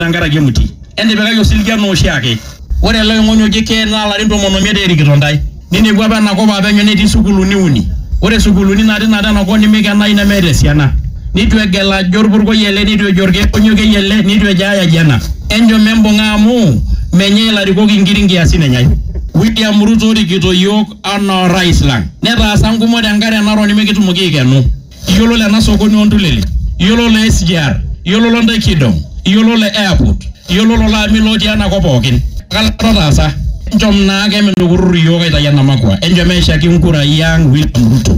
tangaraki muti ende beka yo silgia no shiake ore lo ngonyo jike na la ndo mono mede erikitondai nini bwa bana ko ba benyo neti sukuluni uni ore sukuluni nadi na ko ni mega na ina mede siana nitu egela jorburgo yele nitu jorge onyoge yele nitu ejaya jana enjo membo ngamu menye la rikoki ngiringi asine nyai William Ruto rikito yok ana Raislang neta sangu mo dangare na roni mekitu mugikenu yolo le na sokoni ondulele yolo le SGR yolo lo ndekidong yolo le airport yolo lo la milodi ana ko bokin kala tasa njom na ge menduguru yoga ita yana makwa enjo mesha kinkura yang William Ruto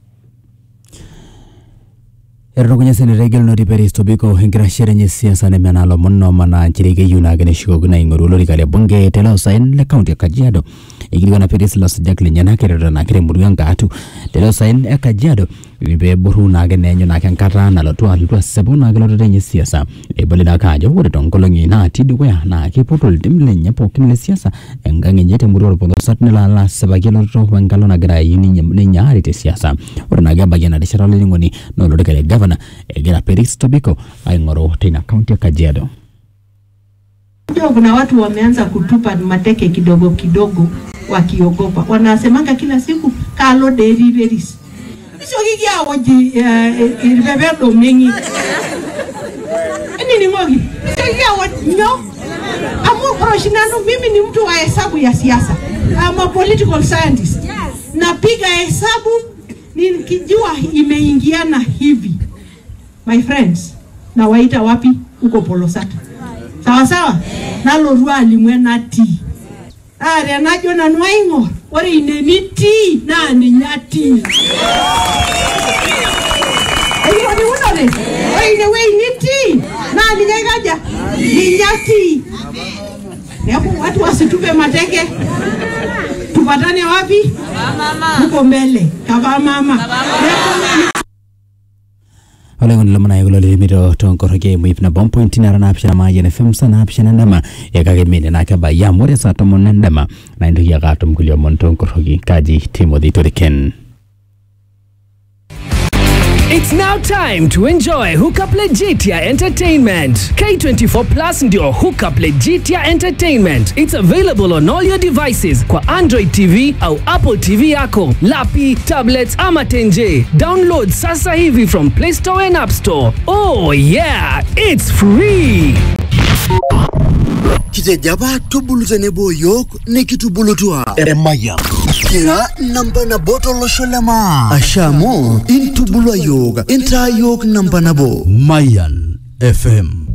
Errogonya sene regel no riperi stobiko hingira sherenye siasa ne menalo monno mana chirige yuna gene shigoguna ingorulori kale bunge telo sain le county Kajiado igirigana peris los jakle nyana kerera na kire muruyanga atu telo sain e Kajiado be buru na gene nyo na kankata na lotu alwa sebona gelo renye siasa e bolina kajo wore tonkolongi na tidwe na kipotol dimle nyapo kinle siasa engange nyete muroro pondo satne la sebagelo to wangalo na gra yini nyari te siasa wore na gamba gena de sharale ngoni no lo kale governor egera peris tobiko aingoro tena county ya Kajiado. Kuna watu wameanza kutupa mateke kidogo kidogo wakiogopa. Wanasemanga kila siku kalo deliveries. Sio gigia waji irbebedo mengi. Nini ngogi? Gigia waji no. Amu professional mimi ni mtu wa hesabu ya siasa. I'm a political scientist. Napiga hesabu nikijua imeingiana hivi. My friends, na waita wapi uko Polosata. Sawa sawa? Nalo ruwa limwena ti. Are najo na nwaingo. Ore ineni ti na ni nyati. Eyo ni unole. Ore inewe ni ti na ni nyegaja. Ni nyati. Yapu watu wasitupe mateke. Tupatane wapi? Uko mbele. Kaba mama. Olengon lamana yolo limito tonkoroke muipna bompoint na option ma yene FM sana option ndama yakage mine na kaba ya more sa tomon ndama na ndo ya gatum kulio mon tonkoroke kaji Timothy Toriken. It's now time to enjoy Hookup Legitia Entertainment. K24 Plus ndio Hookup Legitia Entertainment. It's available on all your devices kwa Android TV au Apple TV yako, lapi, tablets ama tenje. Download sasa hivi from Play Store and App Store. Oh yeah, it's free. Kitejaba tubuluzenebo yok nekitubulutua Maya kira namba na botolo sholema ashamo intubulwa yoga inta yok namba nabo Mayan FM